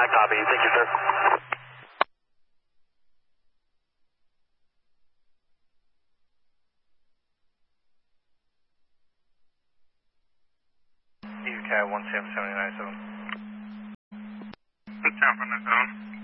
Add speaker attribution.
Speaker 1: copy. Thank you, sir.
Speaker 2: UK 17797.
Speaker 3: Good 10 from the zone.